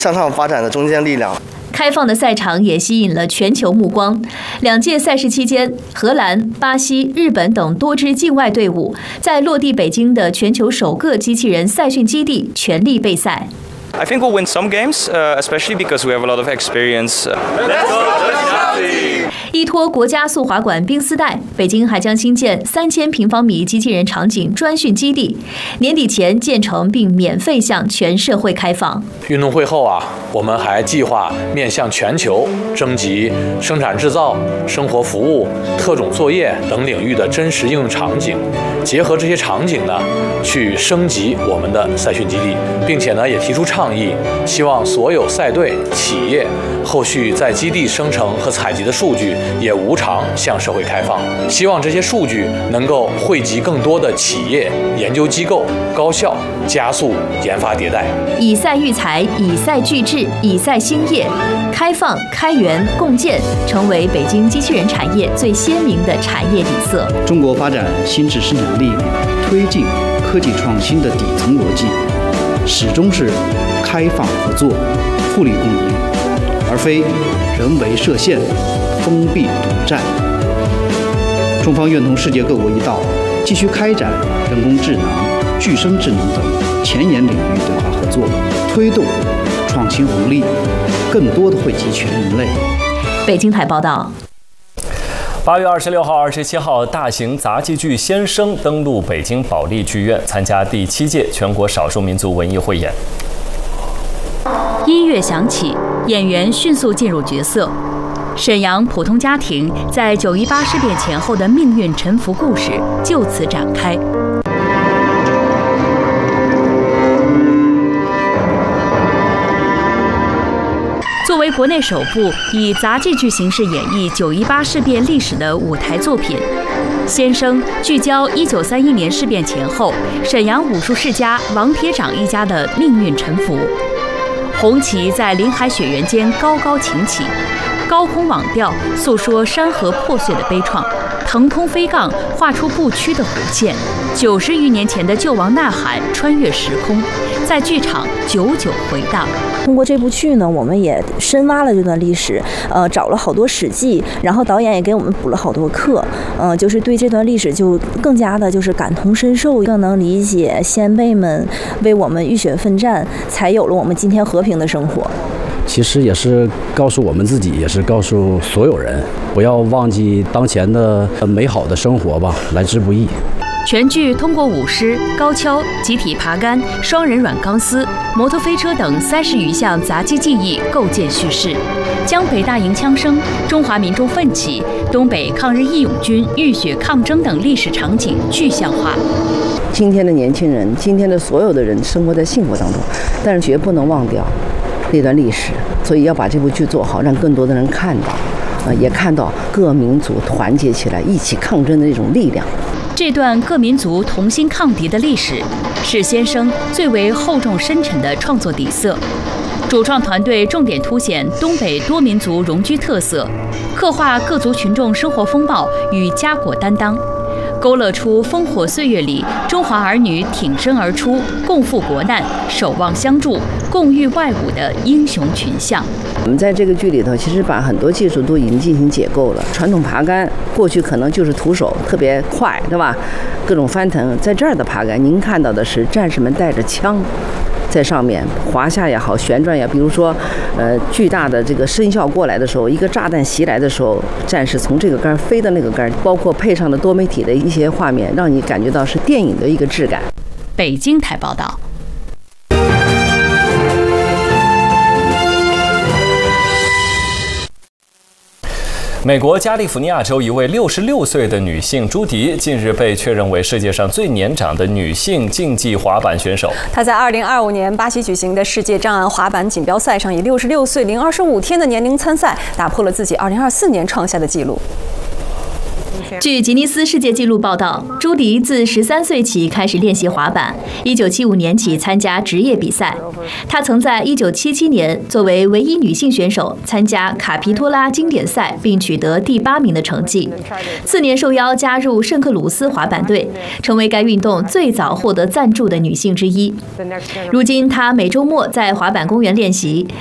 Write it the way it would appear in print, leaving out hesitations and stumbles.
向上发展的中坚力量。 开放的赛场也吸引了全球目光。2届赛事期间，荷兰、巴西、日本等多支境外队伍在落地北京的全球首个机器人赛训基地全力备赛。 I think we'll win some games, especially because we have a lot of experience. 依托国家速滑馆冰丝带，北京还将新建3000平方米机器人场景专训基地，年底前建成并免费向全社会开放。 运动会后我们还计划面向全球征集生产制造、生活服务、特种作业等领域的真实应用场景，结合这些场景去升级我们的赛训基地，并且也提出倡议，希望所有赛队、企业后续在基地生成和采集的数据也无偿向社会开放，希望这些数据能够汇集更多的企业、研究机构、高校，加速研发迭代。 以赛育才，以赛聚智，以赛兴业，开放、开源、共建，成为北京机器人产业最鲜明的产业底色。 中国发展新质生产力，推进科技创新的底层逻辑，始终是开放合作、互利共赢，而非人为设限、封闭独占。中方愿同世界各国一道，继续开展人工智能、具身智能等前沿领域对话合作，推动创新红利更多的惠及全人类。 北京台报道。 8月26号、27号，大型杂技剧《先生》登陆北京保利剧院，参加第7届全国少数民族文艺汇演。 音乐响起，演员迅速进入角色。沈阳普通家庭在9·18事变前后的命运沉浮故事就此展开。作为国内首部以杂技剧形式演绎9·18事变历史的舞台作品，《先生》聚焦1931年事变前后沈阳武术世家王铁长一家的命运沉浮。红旗在林海雪原间高高擎起，高空网调诉说山河破碎的悲怆，腾空飞杠画出不屈的弧线。90余年前的救亡呐喊穿越时空，在剧场久久回荡。 通过这部剧呢，我们也深挖了这段历史，找了好多史记，然后导演也给我们补了好多课，就是对这段历史就更加的就是感同身受，更能理解先辈们为我们浴血奋战，才有了我们今天和平的生活。 其实也是告诉我们自己，也是告诉所有人，不要忘记当前的美好的生活吧，来之不易。 全剧通过舞狮、高跷、集体爬杆、双人软钢丝、摩托飞车等30余项杂技技艺构建叙事，将北大营枪声、中华民众奋起、东北抗日义勇军浴血抗争等历史场景具象化。 今天的年轻人，今天的所有的人生活在幸福当中，但是绝不能忘掉那段历史，所以要把这部剧做好，让更多的人看到，也看到各民族团结起来一起抗争的那种力量。 这段各民族同心抗敌的历史，是先生最为厚重深沉的创作底色。主创团队重点凸显东北多民族容居特色，刻画各族群众生活风貌与家国担当，勾勒出烽火岁月里中华儿女挺身而出、共赴国难、守望相助、共御外侮的英雄群像。 我们在这个剧里头，其实把很多技术都已经进行解构了。传统爬杆过去可能就是徒手，特别快，对吧？各种翻腾，在这儿的爬杆，您看到的是战士们带着枪在上面滑下也好，旋转也好，比如说，巨大的这个声效过来的时候，一个炸弹袭来的时候，战士从这个杆飞到那个杆，包括配上的多媒体的一些画面，让你感觉到是电影的一个质感。 北京台报道。 美国加利福尼亚州一位66岁的女性朱迪，近日被确认为世界上最年长的女性竞技滑板选手。 她在2025年巴西举行的世界障碍滑板锦标赛上，以66岁零25天的年龄参赛，打破了自己2024年创下的纪录。 据吉尼斯世界纪录报道，朱迪自13岁起开始练习滑板，1975年起参加职业比赛。她曾在1977年作为唯一女性选手参加卡皮托拉经典赛，并取得第8名的成绩。次年受邀加入圣克鲁斯滑板队，成为该运动最早获得赞助的女性之一。如今，她每周末在滑板公园练习，